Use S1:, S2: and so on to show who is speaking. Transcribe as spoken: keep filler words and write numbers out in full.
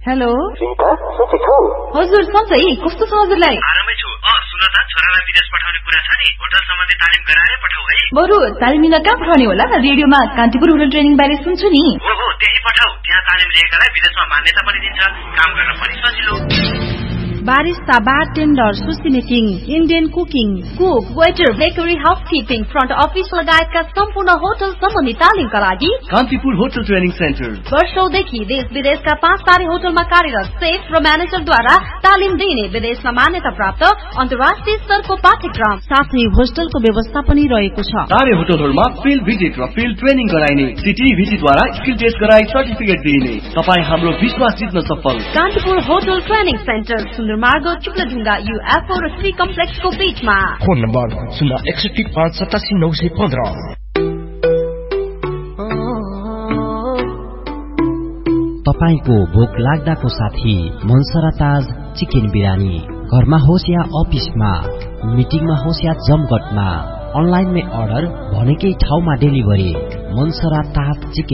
S1: Hello
S2: Sita सन्चै छौ?
S1: हजुर सन्चै, कस्तो छ हजुरलाई?
S3: आरामै छु। अ सुन त, छोरालाई विदेश पठाउने कुरा छ नि, होटल सम्बन्धी तालिम गराएरै पठाऊ है।
S1: बरु तालिम लिन कहाँ पठाउने होला? रेडियोमा कान्तिपुर होटल ट्रेनिङ बारे सुन्छु नि।
S3: हो हो, त्यही पठाऊ। त्यहाँ तालिम लिएकालाई विदेशमा मान्यता पनि दिन्छ, काम गर्न पनि सजिलो।
S4: बारिस्ता, बारटेन्डर, सुसी making, Indian cooking,
S1: cook, waiter, bakery, housekeeping, front office लगायतका सम्पूर्ण होटल सम्बन्धी तालिमका लागि
S5: कान्तिपुर होटल ट्रेनिङ सेन्टर
S1: वर्षौंदेखि देश विदेशका पाँच तारे होटलमा कार्यरत सेफ र म्यानेजरद्वारा तालिम दिइने विदेशमा मान्यता प्राप्त अन्तर्राष्ट्रिय स्तरको पाठ्यक्रम
S4: साथै होस्टलको व्यवस्था पनि रहेको छ।
S5: तारे होटलहरूमा फिल्ड भिजिट र फिल्ड ट्रेनिङ गराइने, सिटी भिजिटद्वारा स्किल टेस्ट गराई सर्टिफिकेट दिइने। तपाईँ हाम्रो विश्वास जित्न सफल।
S1: Kantipur hotel training centre, सुन्दरमार्ग, चुक्लाढुङ्गा, UFO र श्री कम्प्लेक्सको बीचमा।
S6: फोन नम्बर शून्य एकसठी पाँच सतासी नौ सय पन्ध्र।
S7: तपाईको भोक लाग्दाको साथी मनसरा ताज चिकन बिरानी। घरमा होस् या अफिसमा, मिटिङमा होस् या जमघटमा, अनलाइनमै अर्डर, भनेकै ठाउँमा डेलिभरी। मनसरा ताज चिकन